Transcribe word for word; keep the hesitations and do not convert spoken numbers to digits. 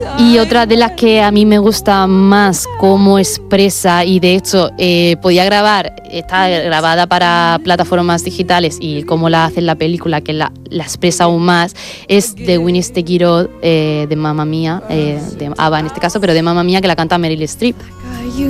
Y otra de las que a mí me gusta más cómo expresa, y de hecho eh, podía grabar, está grabada para plataformas digitales y cómo la hace en la película, que la, la expresa aún más, es de Winnie Stegiro, eh, de Mamma Mía, eh, de ABBA en este caso, pero de Mamma Mía, que la canta Meryl Streep.